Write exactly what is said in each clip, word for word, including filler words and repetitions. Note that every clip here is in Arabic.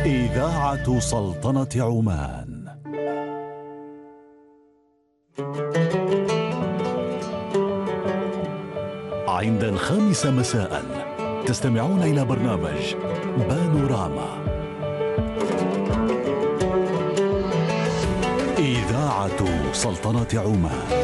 إذاعة سلطنة عمان. عند الخامسة مساء تستمعون إلى برنامج بانوراما. إذاعة سلطنة عمان.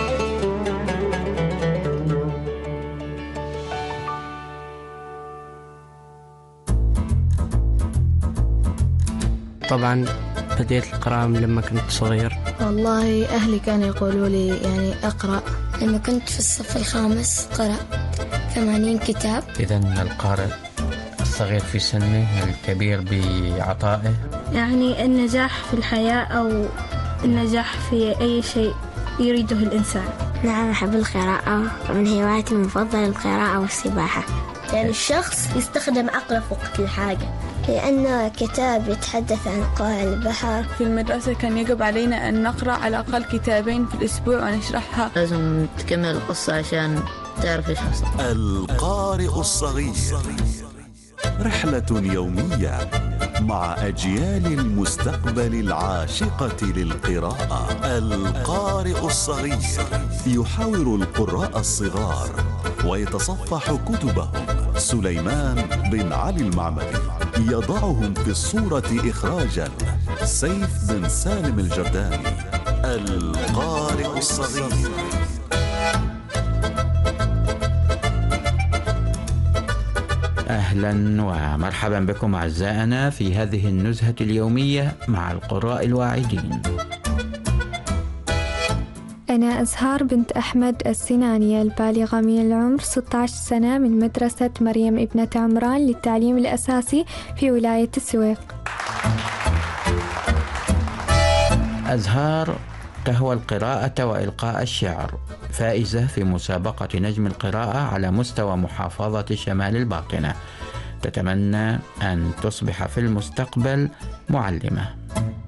طبعا بديت القراءة لما كنت صغير. والله أهلي كانوا يقولوا لي يعني أقرأ. لما كنت في الصف الخامس قرأت ثمانين كتاب. إذن القارئ الصغير في سنه الكبير بعطائه. يعني النجاح في الحياة أو النجاح في أي شيء يريده الإنسان. نعم أحب القراءة، من هواياتي المفضلة القراءة والسباحة. يعني الشخص يستخدم عقله في وقت الحاجة، لأنه كتاب يتحدث عن قاع البحر. في المدرسة كان يجب علينا أن نقرأ على الأقل كتابين في الأسبوع ونشرحها. لازم تكمل القصة عشان تعرف إيش حصل. القارئ الصغير، رحلة يومية مع أجيال المستقبل العاشقة للقراءة. القارئ الصغير يحاور القراء الصغار ويتصفح كتبهم. سليمان بن علي المعمري يضعهم في الصورة إخراجا. سيف بن سالم الجرداني. القارئ الصغير. أهلا ومرحبا بكم أعزائنا في هذه النزهة اليومية مع القراء الواعدين. أنا أزهار بنت أحمد السنانية البالغة من العمر ستة عشر سنة من مدرسة مريم ابنة عمران للتعليم الأساسي في ولاية السويق. أزهار تهوى القراءة وإلقاء الشعر، فائزة في مسابقة نجم القراءة على مستوى محافظة شمال الباطنة، تتمنى أن تصبح في المستقبل معلمة.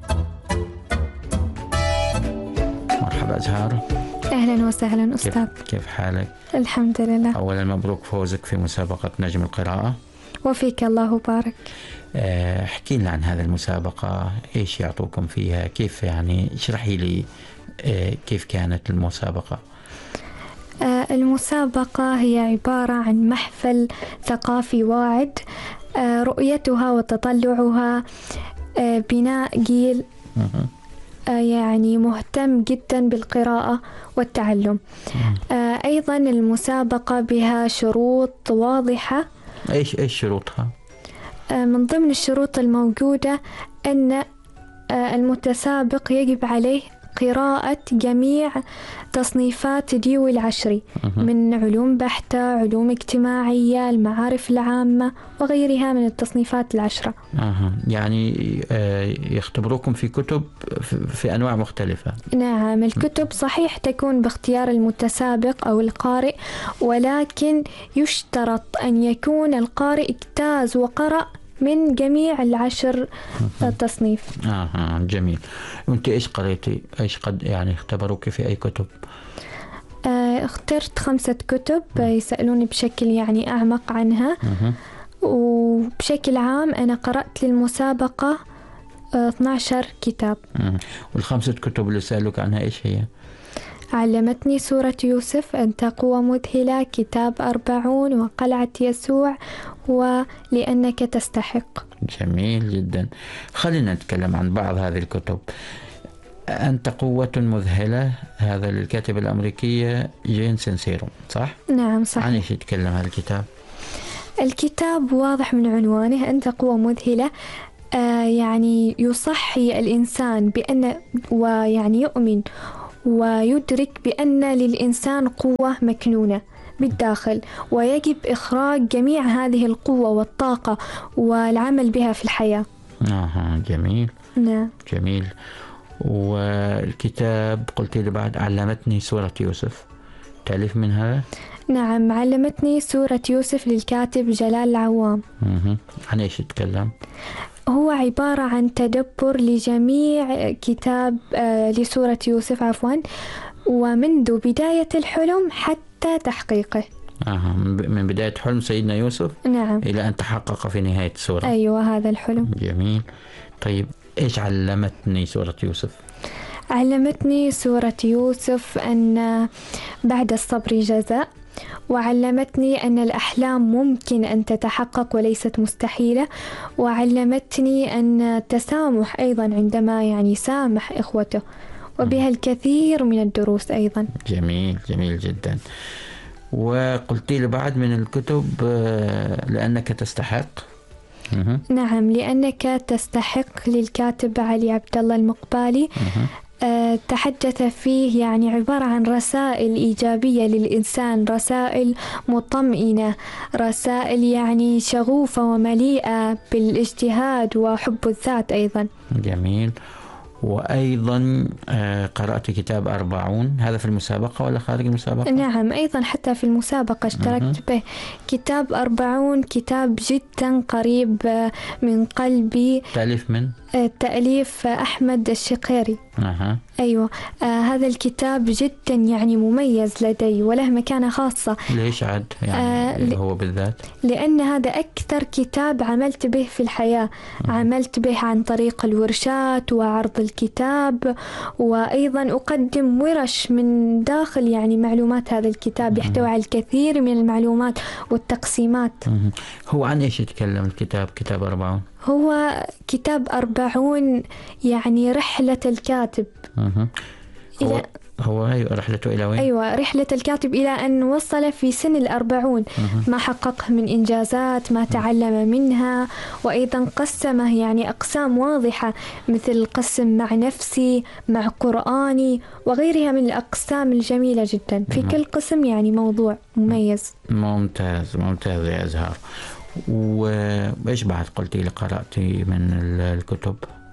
مرحبا أزهار. أهلا وسهلا أستاذ. كيف, كيف حالك؟ الحمد لله. أولا مبروك فوزك في مسابقة نجم القراءة. وفيك الله بارك. احكي لنا عن هذه المسابقة، إيش يعطوكم فيها، كيف يعني اشرحي لي كيف كانت المسابقة. المسابقة هي عبارة عن محفل ثقافي واعد، رؤيتها وتطلعها بناء جيل يعني مهتم جدا بالقراءة والتعلم. أيضا المسابقة بها شروط واضحة. إيش إيش شروطها؟ من ضمن الشروط الموجودة أن المتسابق يجب عليه قراءة جميع تصنيفات ديوي العشري من علوم بحتة، علوم اجتماعية، المعارف العامة وغيرها من التصنيفات العشرة. آه. يعني يختبروكم في كتب في أنواع مختلفة. نعم، الكتب صحيح تكون باختيار المتسابق أو القارئ، ولكن يشترط أن يكون القارئ اجتاز وقرأ من جميع العشر تصنيف. آه جميل. وانت ايش قريتي؟ ايش قد يعني اختبروك في اي كتب؟ آه اخترت خمسة كتب يسألوني بشكل يعني اعمق عنها. مه. وبشكل عام انا قرأت للمسابقة آه اثني عشر كتاب. مه. والخمسة كتب اللي سألوك عنها ايش هي؟ علمتني سورة يوسف، أنت قوة مذهلة، كتاب أربعون، وقلعة يسوع، ولأنك تستحق. جميل جدا. خلينا نتكلم عن بعض هذه الكتب. أنت قوة مذهلة، هذا للكاتبة الأمريكية جين سينسيرو، صح؟ نعم صح. عن إيش يتكلم هذا الكتاب؟ الكتاب واضح من عنوانه، أنت قوة مذهلة. آه يعني يصحي الإنسان بأن ويعني يؤمن ويدرك بأن للإنسان قوة مكنونة بالداخل، ويجب إخراج جميع هذه القوة والطاقة والعمل بها في الحياة. آه جميل. نعم جميل. والكتاب قلت لي بعد علمتني سورة يوسف، تأليف من هذا؟ نعم، علمتني سورة يوسف للكاتب جلال العوام. مه. عن إيش يتكلم؟ هو عبارة عن تدبر لجميع كتاب آه لسورة يوسف عفوا، ومنذ بداية الحلم حتى تحقيقه. آه. من بداية حلم سيدنا يوسف نعم إلى أن تحقق في نهاية السورة. أيوة هذا الحلم. جميل. طيب إيش علمتني سورة يوسف؟ علمتني سورة يوسف أن بعد الصبر جزاء، وعلمتني أن الأحلام ممكن أن تتحقق وليست مستحيلة، وعلمتني أن التسامح أيضا عندما يعني سامح إخوته، وبها الكثير من الدروس أيضا. جميل جميل جدا. وقلت لي بعد من الكتب لأنك تستحق. نعم، لأنك تستحق للكاتب علي عبد الله المقبالي. أه تحدث فيه يعني عبارة عن رسائل إيجابية للإنسان، رسائل مطمئنة، رسائل يعني شغوفة ومليئة بالاجتهاد وحب الذات أيضا. جميل. وأيضا قرأت كتاب أربعون، هذا في المسابقة ولا خارج المسابقة؟ نعم أيضا حتى في المسابقة اشتركت به. كتاب أربعون كتاب جدا قريب من قلبي. تأليف من؟ تأليف أحمد الشقيري. أه. أيوة. آه هذا الكتاب جدا يعني مميز لدي وله مكانة خاصة. ليش عاد يعني آه هو بالذات؟ لأن هذا أكثر كتاب عملت به في الحياة. أه. عملت به عن طريق الورشات وعرض الكتاب، وأيضا أقدم ورش من داخل يعني معلومات هذا الكتاب. يحتوي على الكثير من المعلومات والتقسيمات. أه. هو عن إيش يتكلم الكتاب كتاب أربعون؟ هو كتاب أربعون يعني رحلة الكاتب. أه. هو, إلى هو رحلته إلى وين؟ أيوة رحلة الكاتب إلى أن وصل في سن الأربعون. أه. ما حققه من إنجازات، ما تعلم منها، وأيضا قسمه يعني أقسام واضحة، مثل قسم مع نفسي، مع قرآني، وغيرها من الأقسام الجميلة جدا. في أه. كل قسم يعني موضوع مميز. ممتاز ممتاز يا أزهار. وإيش بعد قلتي لي قرأتي من الكتب؟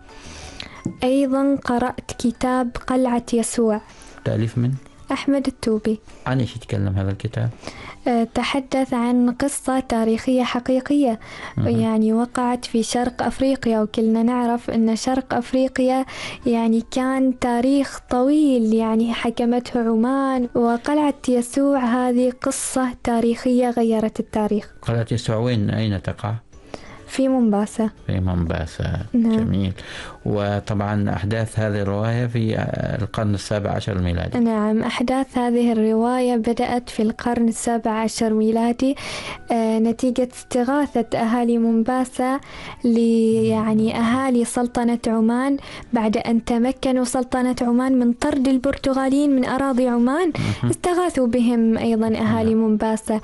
أيضا قرأت كتاب قلعة يسوع. تأليف من؟ أحمد التوبي. عن إيش يتكلم هذا الكتاب؟ أه تحدث عن قصة تاريخية حقيقية. أه. يعني وقعت في شرق أفريقيا، وكلنا نعرف أن شرق أفريقيا يعني كان تاريخ طويل يعني حكمته عمان، وقلعة يسوع هذه قصة تاريخية غيرت التاريخ. قلعة يسوع وين أين تقع؟ في مومباسا. في مومباسا. نعم. جميل. وطبعا أحداث هذه الرواية في القرن السابع عشر الميلادي. نعم، أحداث هذه الرواية بدأت في القرن السابع عشر ميلادي آه نتيجة استغاثة أهالي مومباسا لي يعني أهالي سلطنة عمان بعد أن تمكنوا سلطنة عمان من طرد البرتغاليين من أراضي عمان. استغاثوا بهم أيضا أهالي مومباسا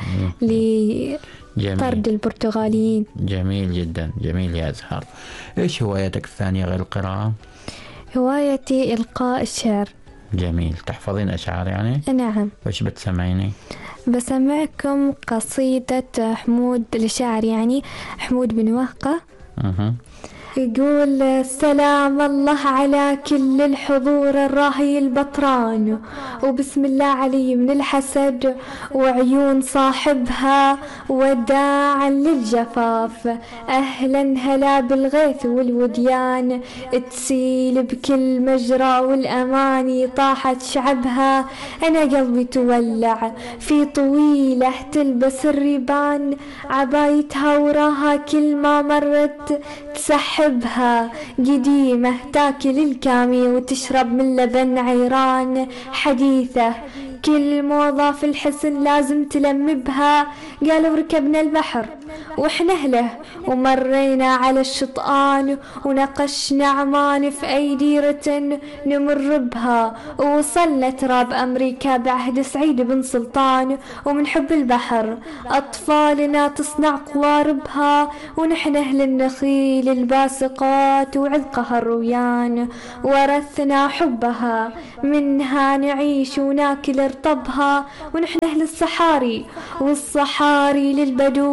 ل جميل. طرد البرتغاليين. جميل جدا. جميل يا أزهار. إيش هوايتك الثانية غير القراءة؟ هوايتي إلقاء الشعر. جميل. تحفظين أشعار يعني؟ نعم. وإيش بتسمعيني؟ بسمعكم قصيدة حمود الشاعر يعني حمود بن وهقة. أه. يقول: سلام الله على كل الحضور الراهي البطران، وبسم الله علي من الحسد وعيون صاحبها وداعا للجفاف. أهلا هلا بالغيث والوديان تسيل بكل مجرى والأماني طاحت شعبها. أنا قلبي تولع في طويلة تلبس الريبان، عبايتها وراها كل ما مرت تسحب بها قديمة تاكل الكامي وتشرب من لبن عيران حديثة. كل موضة في الحسن لازم تلم بها. قالوا ركبنا البحر وإحنا أهله ومرينا على الشطآن ونقشنا عمان في أي ديرة نمر بها، ووصلنا تراب أمريكا بعهد سعيد بن سلطان. ومن حب البحر أطفالنا تصنع قواربها، ونحن أهل النخيل الباسقات وعذقها الرويان. ورثنا حبها منها نعيش وناكل رطبها، ونحن أهل الصحاري والصحاري للبدو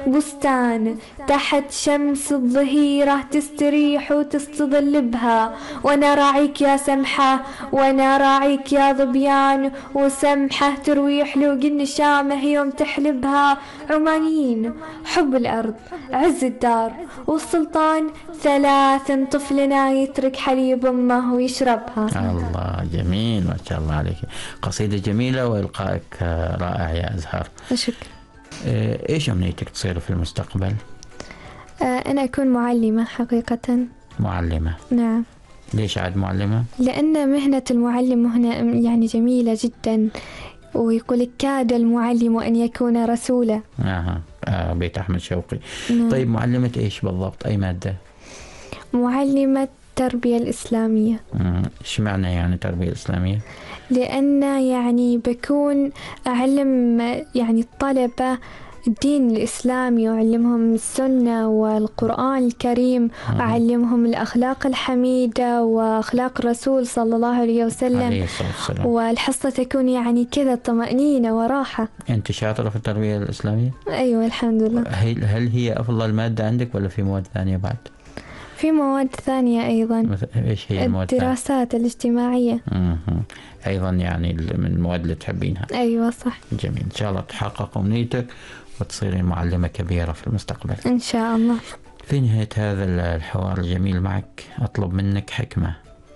بستان تحت شمس الظهيرة تستريح وتستظل بها، وأنا راعيك يا سمحة وأنا راعيك يا ظبيان، وسمحة ترويح لوق النشامة يوم تحلبها. عمانيين حب الأرض عز الدار والسلطان، ثلاث طفلنا يترك حليب أمه ويشربها. الله جميل ما شاء الله عليك، قصيدة جميلة وإلقائك رائع يا أزهار. شكرا. إيش أمنيتك تصير في المستقبل؟ أنا أكون معلمة حقيقة. معلمة؟ نعم. ليش عاد معلمة؟ لأن مهنة المعلم مهنة يعني جميلة جدا، ويقول كاد المعلم أن يكون رسولا. آه. آه بيت أحمد شوقي. نعم. طيب معلمة إيش بالضبط؟ أي مادة؟ معلمة التربية الإسلامية. إيش معنى يعني تربية إسلامية؟ لأن يعني بكون أعلم يعني الطلبة الدين الإسلامي، وأعلمهم السنة والقرآن الكريم، أعلمهم الأخلاق الحميدة وأخلاق الرسول صلى الله عليه وسلم، عليه الصلاة والسلام. والحصة تكون يعني كذا طمأنينة وراحة. أنت شاطرة في التربية الإسلامية؟ أيوة الحمد لله. هل, هل هي أفضل مادة عندك ولا في مواد ثانية بعد؟ في مواد ثانية أيضا. إيش هي المواد؟ الدراسات الاجتماعية. مم. أيضا يعني من المواد اللي تحبينها. أيوة صح. جميل، إن شاء الله تحقق أمنيتك وتصيري معلمة كبيرة في المستقبل إن شاء الله. في نهاية هذا الحوار الجميل معك أطلب منك حكمة.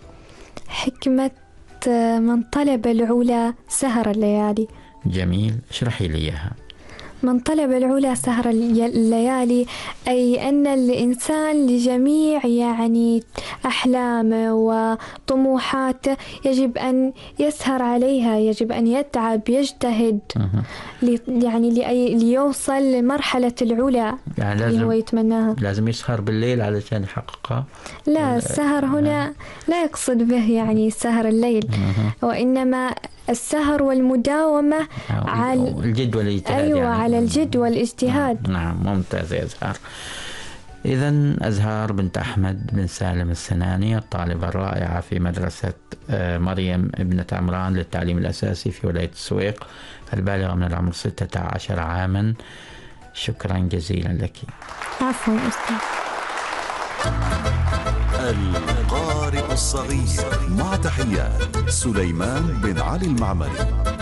حكمة من طلب العلا سهر الليالي. جميل، اشرحي لي إياها. من طلب العلا سهر الليالي، أي أن الإنسان لجميع يعني أحلامه وطموحاته يجب أن يسهر عليها، يجب أن يتعب يجتهد لي يعني لأي ليوصل لمرحلة العلا يعني اللي لازم هو يتمناها. لازم يسهر بالليل علشان يحققها؟ لا، السهر هنا لا يقصد به يعني سهر الليل، وإنما السهر والمداومة على الجد والاجتهاد. أيوة يعني. على الجد والاجتهاد. نعم ممتاز يا أزهار. إذن أزهار بنت أحمد بن سالم السناني، الطالبة الرائعة في مدرسة مريم ابنة عمران للتعليم الأساسي في ولاية السويق، البالغة من العمر ستة عشر عاما. شكرا جزيلا لك. عفوا أستاذ. القارئ الصغير، مع تحيات سليمان بن علي المعمري.